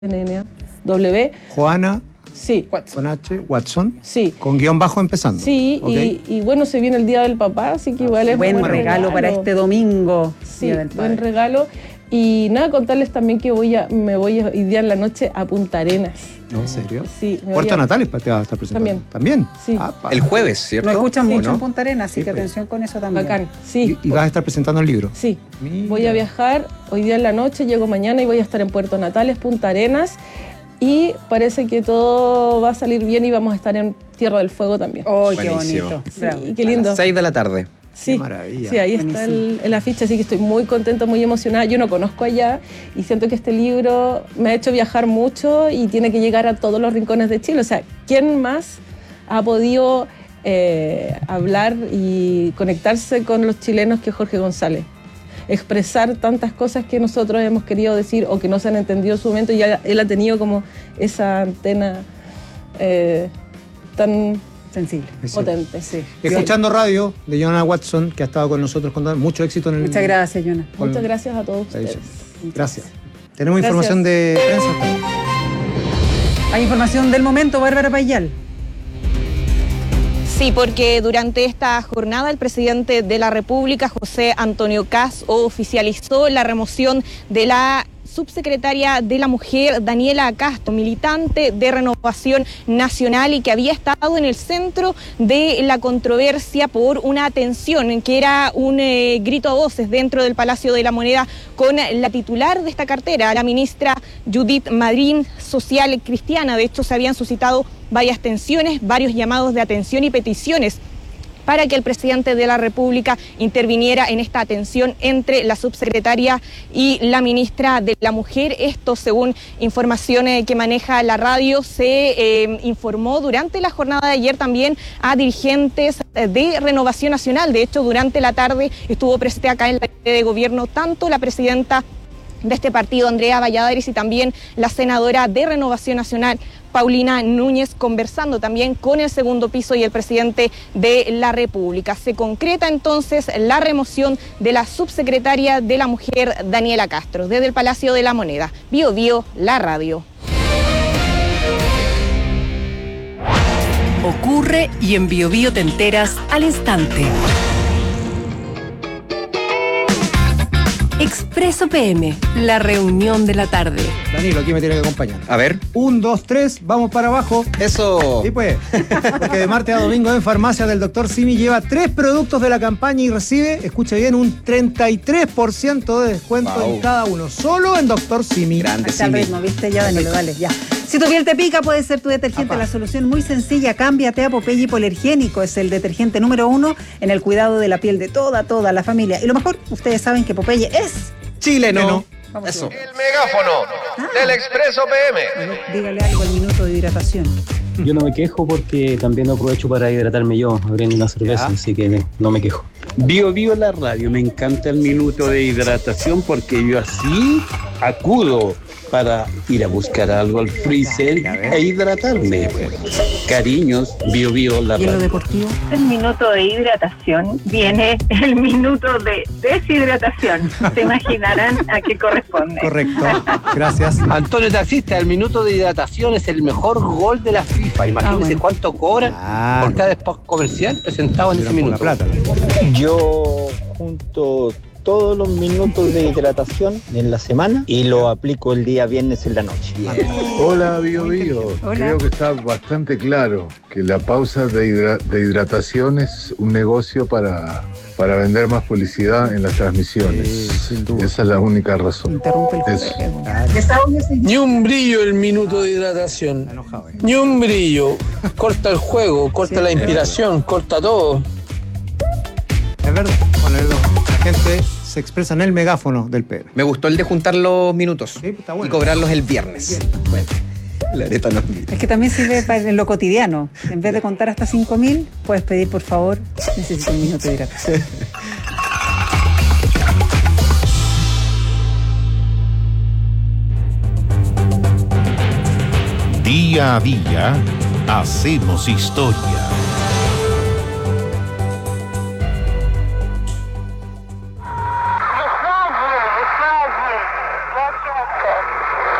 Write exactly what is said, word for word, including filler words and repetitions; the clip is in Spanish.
N N W. Juana. Sí. Con H, Watson. Sí. Con guión bajo empezando. Sí, okay. y, y bueno, se viene el Día del Papá, así que igual es buen un buen regalo, regalo para este domingo. Sí, buen regalo. Y nada, contarles también que voy a, me voy hoy día en la noche a Punta Arenas. ¿En serio? Sí. Puerto a... Natales te vas a estar presentando. También. ¿También? Sí. Ah, el jueves, ¿cierto? Lo escuchan sí, mucho ¿no? en Punta Arenas, así sí, que pues. atención con eso también. Bacán, sí. ¿Y, y vas a estar presentando el libro? Sí. Mira. Voy a viajar hoy día en la noche, llego mañana y voy a estar en Puerto Natales, Punta Arenas. Y parece que todo va a salir bien y vamos a estar en Tierra del Fuego también. ¡Oh, qué Buenísimo. bonito! Sí, Bravo. qué lindo. A las seis de la tarde. Sí, qué maravilla. sí, ahí está el, el afiche, así que estoy muy contenta, muy emocionada. Yo no conozco allá y siento que este libro me ha hecho viajar mucho y tiene que llegar a todos los rincones de Chile. O sea, ¿quién más ha podido eh, hablar y conectarse con los chilenos que Jorge González? Expresar tantas cosas que nosotros hemos querido decir o que no se han entendido en su momento, y él ha tenido como esa antena eh, tan sensible, potente. Sí. Escuchando radio de Jonah Watson, que ha estado con nosotros contando mucho éxito en el... Muchas gracias, Jonah. Con... Muchas gracias a todos ustedes. Gracias. Tenemos gracias. información de prensa. Hay información del momento, Bárbara Payal. Sí, porque durante esta jornada el presidente de la República, José Antonio Kast, oficializó la remoción de la subsecretaria de la Mujer, Daniela Castro, militante de Renovación Nacional y que había estado en el centro de la controversia por una atención que era un eh, grito a voces dentro del Palacio de la Moneda con la titular de esta cartera, la ministra Judith Madrín, social cristiana. De hecho, se habían suscitado varias tensiones, varios llamados de atención y peticiones para que el presidente de la República interviniera en esta atención entre la subsecretaria y la ministra de la Mujer. Esto, según informaciones que maneja la radio, se eh, informó durante la jornada de ayer también a dirigentes de Renovación Nacional. De hecho, durante la tarde estuvo presente acá en la sede de gobierno tanto la presidenta de este partido, Andrea Valladares, y también la senadora de Renovación Nacional, Paulina Núñez, conversando también con el segundo piso y el presidente de la República. Se concreta entonces la remoción de la subsecretaria de la Mujer, Daniela Castro, desde el Palacio de la Moneda. Bio Bio, la radio. Ocurre y en Bio Bio te enteras al instante. Expreso P M, la reunión de la tarde. Danilo, aquí me tiene que acompañar. A ver. Un, dos, tres, vamos para abajo. Eso. Sí, pues. Porque de martes a domingo en farmacia del doctor Simi lleva tres productos de la campaña y recibe, escuche bien, un treinta y tres por ciento de descuento wow. en cada uno. Solo en doctor Simi. Grande Hasta el Simi. ritmo, ¿viste? Ya, Danilo, dale, ya. Si tu piel te pica, puede ser tu detergente. Apa. La solución muy sencilla, cámbiate a Popeye Hipoalergénico. Es el detergente número uno en el cuidado de la piel de toda, toda la familia. Y lo mejor, ustedes saben que Popeye es... chileno. Vamos. Eso. El megáfono ah. del Expreso P M. Dígale algo al minuto de hidratación. Yo no me quejo porque también aprovecho para hidratarme yo, abriendo una cerveza, ya. Así que me, no me quejo. Bio Bio la radio, me encanta el minuto de hidratación porque yo así acudo para ir a buscar algo al freezer e hidratarme. Cariños, Bio Bio la radio. ¿Y en lo deportivo? El minuto de hidratación viene el minuto de deshidratación. Se imaginarán a qué corresponde. Correcto, gracias. Antonio Taxista, el minuto de hidratación es el mejor gol de la FIFA. Imagínense ah, bueno. cuánto cobran ah, por cada spot comercial presentado en ese minuto. Plata. Yo junto todos los minutos de hidratación en la semana y lo aplico el día viernes en la noche. Hola Bio Bio, creo que está bastante claro que la pausa de, hidra- de hidratación es un negocio para, para vender más publicidad en las transmisiones. Sí, esa es la única razón. Ni un brillo el minuto de hidratación. Ni un brillo. Corta el juego, corta sí, la inspiración, es corta todo. Es verdad, bueno, la gente se expresa en el megáfono del P M. Me gustó el de juntar los minutos sí, está bueno. Y cobrarlos el viernes. Bueno, la neta no. Es que también sirve para en lo cotidiano. En vez de contar hasta cinco mil, puedes pedir, por favor, necesito un minuto de hidratación. Día a día, hacemos historia.